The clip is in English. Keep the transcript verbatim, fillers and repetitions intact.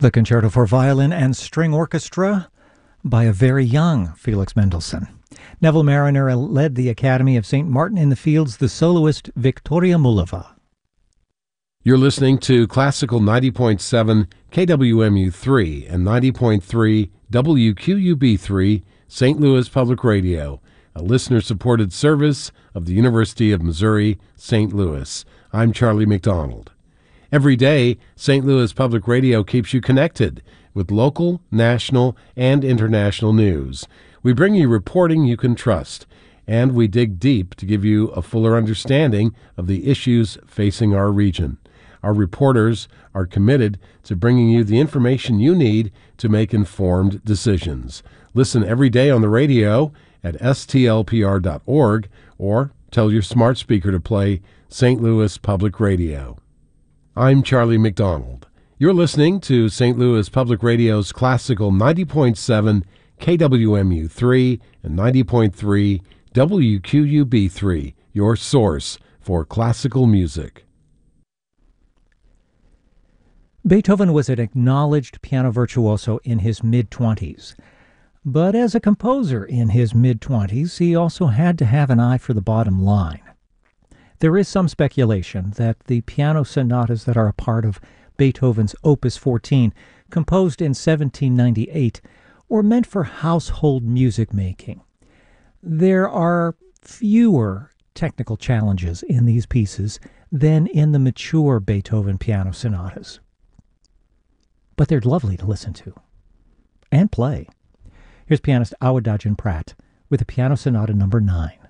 The Concerto for Violin and String Orchestra by a very young Felix Mendelssohn. Neville Mariner led the Academy of Saint Martin in the Fields, the soloist Viktoria Mullova. You're listening to Classical ninety point seven K W M U three and ninety point three W Q U B three, Saint Louis Public Radio, a listener-supported service of the University of Missouri, Saint Louis. I'm Charlie McDonald. Every day, Saint Louis Public Radio keeps you connected with local, national, and international news. We bring you reporting you can trust, and we dig deep to give you a fuller understanding of the issues facing our region. Our reporters are committed to bringing you the information you need to make informed decisions. Listen every day on the radio at S T L P R dot org or tell your smart speaker to play Saint Louis Public Radio. I'm Charlie McDonald. You're listening to Saint Louis Public Radio's Classical ninety point seven K W M U three and ninety point three W Q U B three, your source for classical music. Beethoven was an acknowledged piano virtuoso in his mid-twenties. But as a composer in his mid-twenties, he also had to have an eye for the bottom line. There is some speculation that the piano sonatas that are a part of Beethoven's Opus fourteen, composed in seventeen ninety-eight, were meant for household music making. There are fewer technical challenges in these pieces than in the mature Beethoven piano sonatas. But they're lovely to listen to and play. Here's pianist Awadagin Pratt with the Piano Sonata number nine.